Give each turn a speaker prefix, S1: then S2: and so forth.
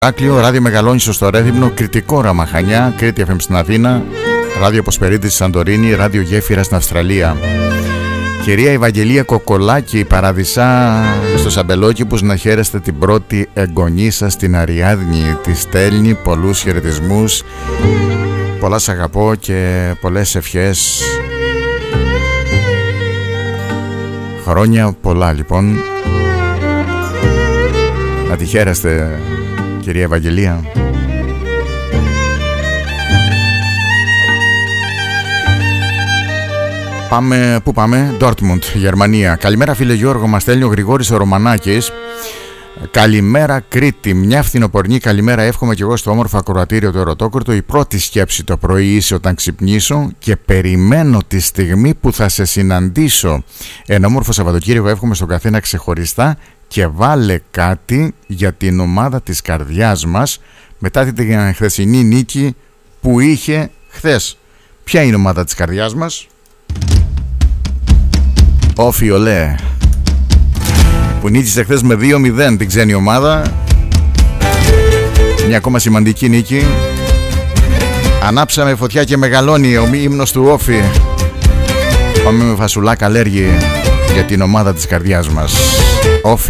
S1: Ηράκλειο, Ράδιο Μεγαλόνισσο στο Ρέθυμνο, Κρητικό Ραμαχανιά, Κρήτη FM στην Αθήνα, Ράδιο Ποσπερίτη στη Σαντορίνη, Ράδιο Γέφυρα στην Αυστραλία. Κυρία Ευαγγελία Κοκολάκη, Παραδεισά στο Σαμπελόκηπους, να χαίρεστε την πρώτη εγγονή σας, την Αριάδνη. Τη στέλνει πολλούς χαιρετισμούς, πολλά σ' αγαπώ και πολλές ευχές. Χρόνια πολλά λοιπόν. Να τη χαίρεστε, κυρία Ευαγγελία. Πού πάμε? Ντόρτμουντ, Γερμανία. Καλημέρα φίλε Γιώργο, μας στέλνει ο Γρηγόρης ο Ρωμανάκης. Καλημέρα Κρήτη, μια φθινοπορνή καλημέρα εύχομαι και εγώ στο όμορφο ακροατήριο του Ερωτόκορτο. Η πρώτη σκέψη το πρωί είσαι όταν ξυπνήσω και περιμένω τη στιγμή που θα σε συναντήσω. Ένα όμορφο Σαββατοκύριακο εύχομαι στον καθένα ξεχωριστά και βάλε κάτι για την ομάδα της καρδιάς μας μετά την χθεσινή νίκη που είχε χθες. Ποια είναι η ομάδα της καρδιάς μας? Όφι Ολέ, που νίκησε χθες με 2-0 την ξένη ομάδα. Μια ακόμα σημαντική νίκη. Ανάψαμε φωτιά και μεγαλώνει ο ύμνος του Όφι. Πάμε με φασουλά καλέργη για την ομάδα της καρδιάς μας. Όφι.